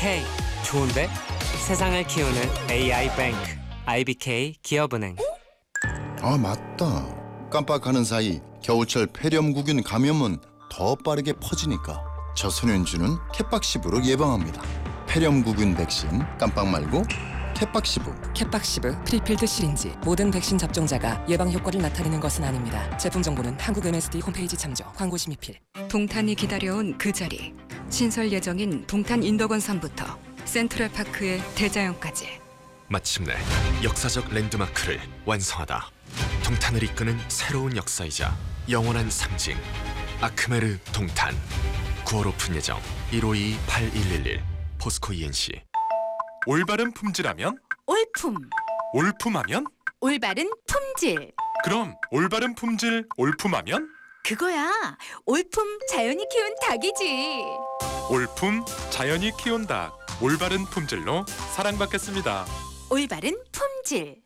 IBK 좋은데? 세상을 키우는 AI 뱅크 IBK 기업은행. 아, 맞다. 깜빡하는 사이 겨울철 폐렴구균 감염은 더 빠르게 퍼지니까 저소년주는 캣박시브로 예방합니다. 폐렴구균 백신 깜빡 말고 캣박시브. 캣박시브 프리필드 시린지 모든 백신 접종자가 예방 효과를 나타내는 것은 아닙니다. 제품 정보는 한국 MSD 홈페이지 참조. 광고 심의필. 동탄이 기다려온 그 자리. 신설 예정인 동탄 인덕원산부터 센트럴파크의 대자연까지. 마침내 역사적 랜드마크를 완성하다. 동탄을 이끄는 새로운 역사이자 영원한 상징. 아크메르 동탄. 9월 오픈 예정. 1522-8111 포스코 ENC. 올바른 품질하면? 올품. 올품하면? 올바른 품질. 그럼 올바른 품질 올품하면? 그거야. 올품 자연이 키운 닭이지. 올품 자연이 키운 닭. 올바른 품질로 사랑받겠습니다. 올바른 품질.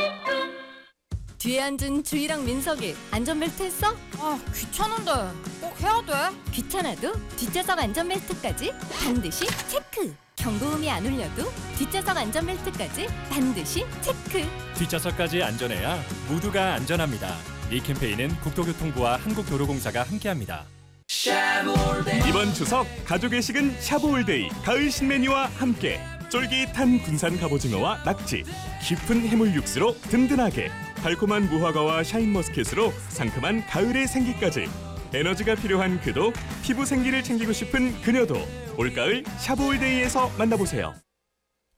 뒤에 앉은 주희랑 민석이 안전벨트 했어? 아, 귀찮은데 꼭 해야 돼? 귀찮아도 뒷좌석 안전벨트까지 반드시 체크. 경고음이 안 울려도 뒷좌석 안전벨트까지 반드시 체크. 뒷좌석까지 안전해야 모두가 안전합니다. 이 캠페인은 국토교통부와 한국도로공사가 함께합니다. 이번 추석 가족의 식은 샤브올데이 가을 신메뉴와 함께 쫄깃한 군산 갑오징어와 낙지, 깊은 해물 육수로 든든하게, 달콤한 무화과와 샤인머스켓으로 상큼한 가을의 생기까지, 에너지가 필요한 그도, 피부 생기를 챙기고 싶은 그녀도 올가을 샤브올데이에서 만나보세요.